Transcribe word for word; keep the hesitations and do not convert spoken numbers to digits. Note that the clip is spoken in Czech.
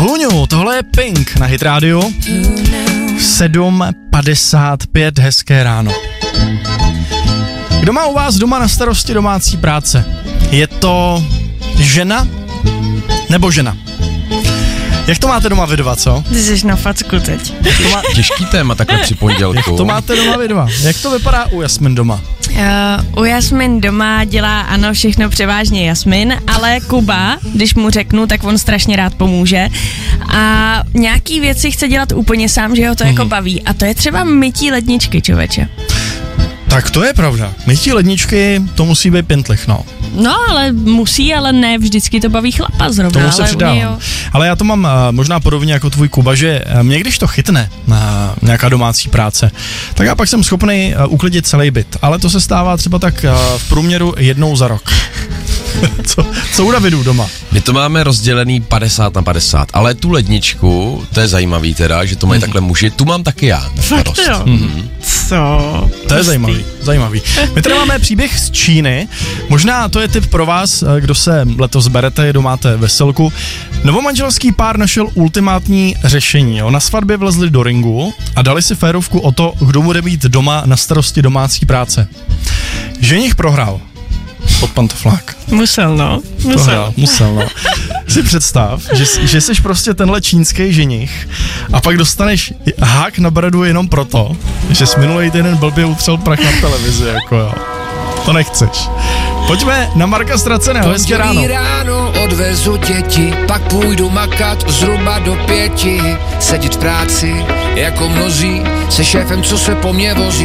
Hůňu, tohle je Pink na Hit Radio. sedm padesát pět, hezké ráno. Kdo má u vás doma na starosti domácí práce? Je to žena nebo žena? Jak to máte doma vy dva, co? Ty jsi na facku teď. Má... Těžký téma takhle při pondělku. Jak to máte doma vy dva? Jak to vypadá u Jasmin doma? Uh, u Jasmin doma dělá ano všechno převážně Jasmin, ale Kuba, když mu řeknu, tak on strašně rád pomůže a nějaký věci chce dělat úplně sám, že ho to mm. jako baví a to je třeba mytí ledničky, člověče. Tak to je pravda. Mytí ledničky, to musí být pintlich, no. No, ale musí, ale ne vždycky to baví chlapa zrovna. Tomu se přidávám. Ale já to mám uh, možná podobně jako tvůj Kuba, že uh, mě když to chytne na uh, nějaká domácí práce, tak já pak jsem schopný uh, uklidit celý byt. Ale to se stává třeba tak uh, v průměru jednou za rok. co, co u Davidu doma? My to máme rozdělený padesát na padesát, ale tu ledničku, to je zajímavý teda, že to mají mm. takhle muži, tu mám taky já. Fakt jo? Mm. Co? To je zajímavý, zajímavý. My tady máme příběh z Číny, možná to je tip pro vás, kdo se letos berete, kdo máte veselku. Novomanželský pár našel ultimátní řešení, jo. Na svatbě vlezli do ringu a dali si férovku o to, kdo bude mít doma na starosti domácí práce. Ženich prohrál. Pod pantoflák. Musel, no. Musel. Prohrál, musel, no. Si představ, že, že jsi prostě tenhle čínský ženich a pak dostaneš hák na bradu jenom proto, že jsi minulý týden blbě utřel prach na televizi, jako jo. To nechceš. Pojďme na Marka Ztraceného, hezké ráno. ráno odvezu děti, pak půjdu makat zhruba do pěti. Sedět v práci, jako mnozí, se šéfem, co se po mně vozí.